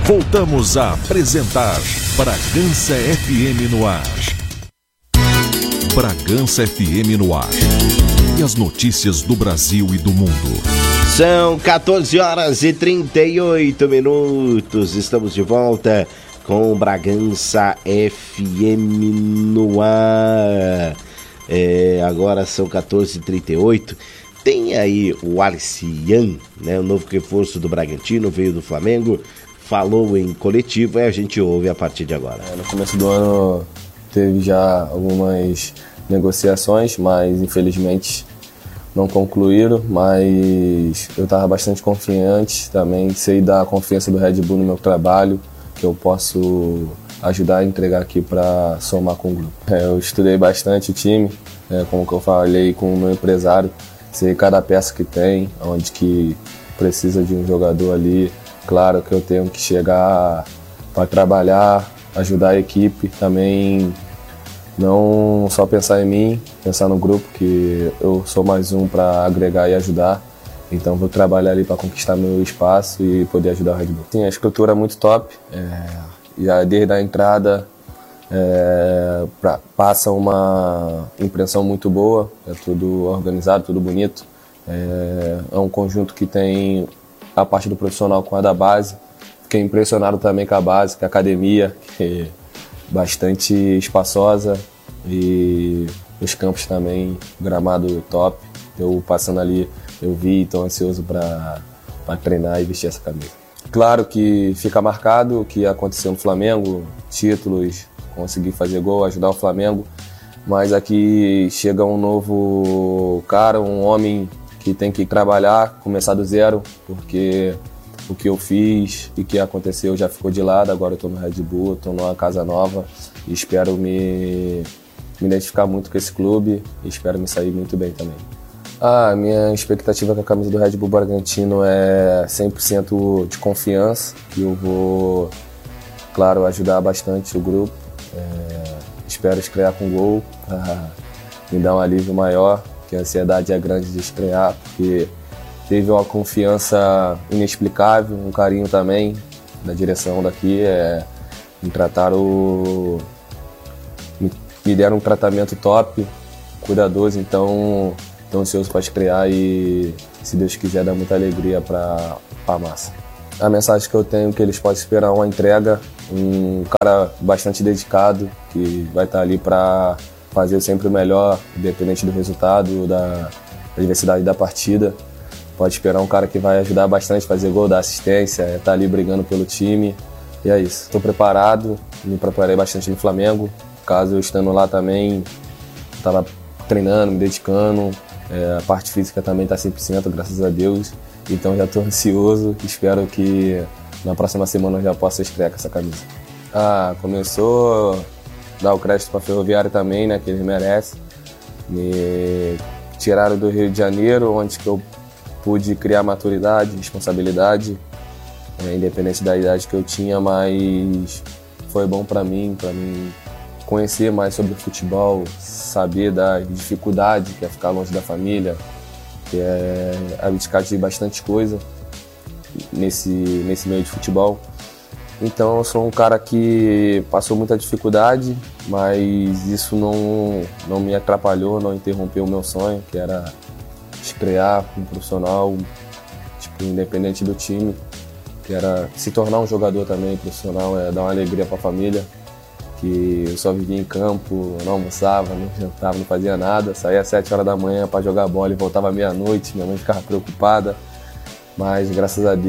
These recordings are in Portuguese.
Voltamos a apresentar Bragança FM no ar. Bragança FM no ar. E as notícias do Brasil e do mundo. São 14h38. Estamos de volta com Bragança FM no ar. Agora são 14h38. Tem aí o Alcian, né, o novo reforço do Bragantino, veio do Flamengo, falou em coletivo e a gente ouve a partir de agora. No começo do ano teve já algumas negociações, mas infelizmente não concluíram, mas eu estava bastante confiante também, sei da confiança do Red Bull no meu trabalho, que eu posso ajudar a entregar aqui para somar com o grupo. Eu estudei bastante o time, como que eu falei com o meu empresário, sei cada peça que tem, onde que precisa de um jogador ali. Claro que eu tenho que chegar para trabalhar, ajudar a equipe, também não só pensar em mim, pensar no grupo, que eu sou mais um para agregar e ajudar. Então vou trabalhar ali para conquistar meu espaço e poder ajudar o Red Bull. Sim, a estrutura é muito top, já desde a entrada passa uma impressão muito boa, é tudo organizado, tudo bonito. É um conjunto que tem a parte do profissional com a da base. Fiquei impressionado também com a base, com a academia, que é bastante espaçosa, e os campos também, gramado top. Eu passando ali, eu vi, estou ansioso para treinar e vestir essa camisa. Claro que fica marcado o que aconteceu no Flamengo, títulos, conseguir fazer gol, ajudar o Flamengo, mas aqui chega um novo cara, um homem que tem que trabalhar, começar do zero, porque o que eu fiz e o que aconteceu já ficou de lado. Agora eu estou no Red Bull, estou numa casa nova e espero me identificar muito com esse clube e espero me sair muito bem também. A minha expectativa com a camisa do Red Bull Bragantino é 100% de confiança, que eu vou, claro, ajudar bastante o grupo. Espero estrear com gol, me dar um alívio maior, que a ansiedade é grande de estrear, porque teve uma confiança inexplicável, um carinho também da direção daqui, me deram um tratamento top, cuidadoso, então estou ansioso para estrear e, se Deus quiser, dar muita alegria para a massa. A mensagem que eu tenho é que eles podem esperar uma entrega, um cara bastante dedicado, que vai estar ali para fazer sempre o melhor, independente do resultado, da adversidade da partida. Pode esperar um cara que vai ajudar bastante, fazer gol, dar assistência, estar ali brigando pelo time. E é isso. Estou preparado, me preparei bastante no Flamengo. Caso eu estando lá também, estava treinando, me dedicando. A parte física também está 100%, graças a Deus. Então já estou ansioso, espero que na próxima semana eu já possa estrear com essa camisa. Começou a dar o crédito para a Ferroviária também, né, que eles merecem. Me tiraram do Rio de Janeiro, onde que eu pude criar maturidade, responsabilidade, independente da idade que eu tinha, mas foi bom para mim conhecer mais sobre o futebol, saber da dificuldade que é ficar longe da família, que é abdicar de bastante coisa nesse meio de futebol. Então eu sou um cara que passou muita dificuldade, mas isso não me atrapalhou, não interrompeu o meu sonho, que era estrear como profissional, independente do time, que era se tornar um jogador também profissional, dar uma alegria para a família, que eu só vivia em campo, não almoçava, não jantava, não fazia nada, saía às 7 horas da manhã para jogar bola e voltava à meia-noite, minha mãe ficava preocupada, mas graças a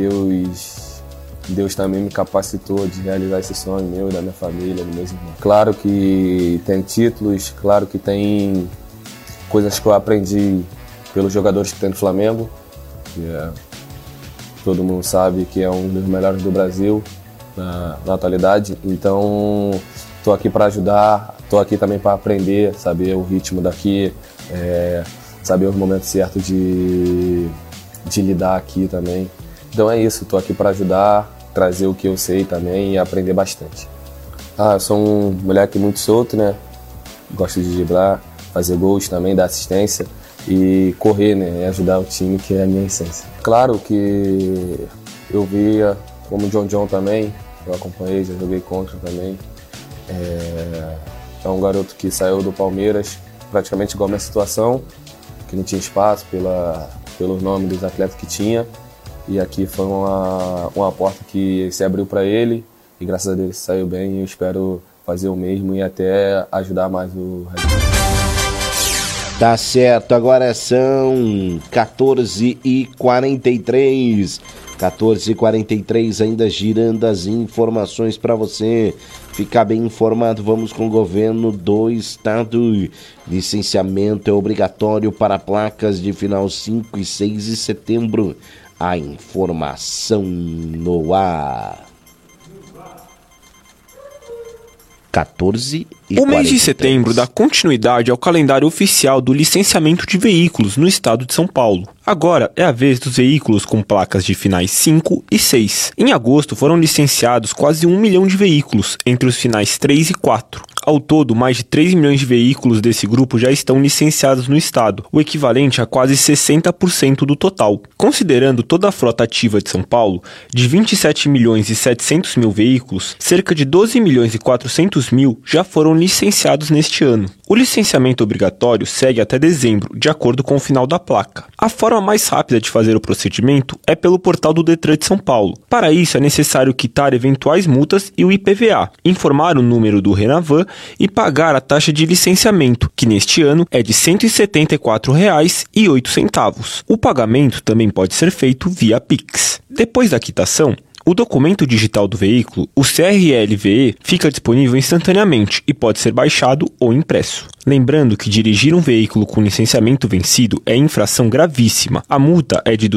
Deus também me capacitou de realizar esse sonho meu, da minha família, dos meus irmãos. Claro que tem títulos, claro que tem coisas que eu aprendi pelos jogadores que tem no Flamengo, que todo mundo sabe que é um dos melhores do Brasil na atualidade. Então estou aqui para ajudar, estou aqui também para aprender, saber o ritmo daqui, saber os momentos certos de lidar aqui também. Então é isso, estou aqui para ajudar, trazer o que eu sei também e aprender bastante. Eu sou um moleque muito solto, né? Gosto de driblar, fazer gols também, dar assistência e correr, né? E ajudar o time, que é a minha essência. Claro que eu via como o John também, eu acompanhei, já joguei contra também. É um garoto que saiu do Palmeiras praticamente igual a minha situação, que não tinha espaço pelo nome dos atletas que tinha, e aqui foi uma porta que se abriu para ele, e graças a Deus saiu bem, e eu espero fazer o mesmo e até ajudar mais o Red. Tá certo, agora são 14h43. 14h43, ainda girando as informações para você ficar bem informado. Vamos com o governo do estado. Licenciamento é obrigatório para placas de final 5 e 6 de setembro. A informação no ar. 14 e O mês de setembro dá continuidade ao calendário oficial do licenciamento de veículos no estado de São Paulo. Agora é a vez dos veículos com placas de finais 5 e 6. Em agosto foram licenciados quase 1 milhão de veículos entre os finais 3 e 4. Ao todo, mais de 3 milhões de veículos desse grupo já estão licenciados no estado, o equivalente a quase 60% do total. Considerando toda a frota ativa de São Paulo, de 27 milhões e 700 mil veículos, cerca de 12 milhões e 400 mil já foram licenciados neste ano. O licenciamento obrigatório segue até dezembro, de acordo com o final da placa. A forma mais rápida de fazer o procedimento é pelo portal do Detran de São Paulo. Para isso é necessário quitar eventuais multas e o IPVA, informar o número do Renavan e pagar a taxa de licenciamento, que neste ano é de R$ 174,08. O pagamento também pode ser feito via Pix. Depois da quitação, o documento digital do veículo, o CRLVE, fica disponível instantaneamente e pode ser baixado ou impresso. Lembrando que dirigir um veículo com licenciamento vencido é infração gravíssima. A multa é de R$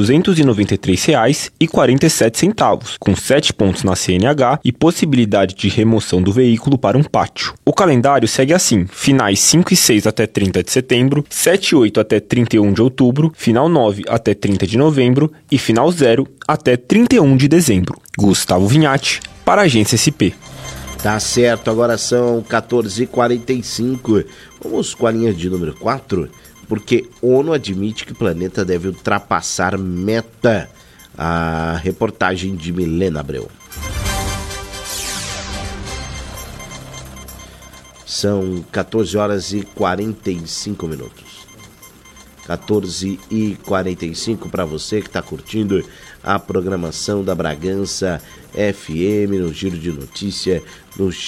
293,47, com 7 pontos na CNH e possibilidade de remoção do veículo para um pátio. O calendário segue assim: finais 5 e 6 até 30 de setembro, 7 e 8 até 31 de outubro, final 9 até 30 de novembro e final 0 até 31 de dezembro. Gustavo Vinhati, para a Agência SP. Tá certo, agora são 14h45. Vamos com a linha de número 4, porque ONU admite que o planeta deve ultrapassar meta. A reportagem de Milena Abreu. São 14 horas e 45 minutos. 14h45 para você que está curtindo a programação da Bragança FM no Giro de Notícia, no